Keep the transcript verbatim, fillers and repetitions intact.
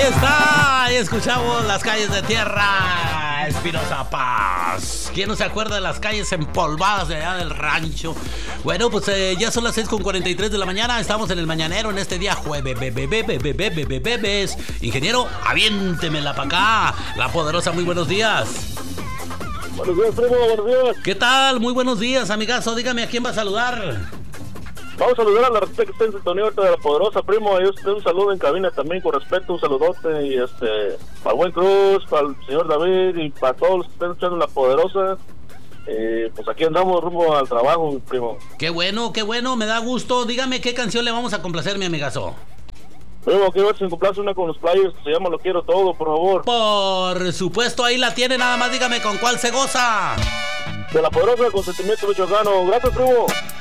está, escuchamos Las Calles de Tierra, Espinoza Paz. ¿Quién no se acuerda de las calles empolvadas de allá del rancho? Bueno, pues eh, ya son las seis con cuarenta y tres de la mañana. Estamos en el mañanero en este día jueves. Bebés. Ingeniero, aviéntemela para acá. La Poderosa, muy buenos días. Buenos días, primo, buenos días. ¿Qué tal? Muy buenos días, amigazo. Dígame, ¿a quién va a saludar? Vamos a saludar a la gente que está en sintonía ahorita de La Poderosa, primo. A ellos un saludo en cabina también, con respeto, un saludote. Y este, para el buen Cruz, para el señor David y para todos los que están escuchando La Poderosa. Eh, pues aquí andamos rumbo al trabajo, primo. Qué bueno, qué bueno, me da gusto. Dígame qué canción le vamos a complacer, mi amigazo. Primo, quiero ver si me complace una con los players, se llama Lo Quiero Todo, por favor. Por supuesto, ahí la tiene, nada más dígame con cuál se goza. De La Poderosa, con sentimiento michoacano. Gracias, primo.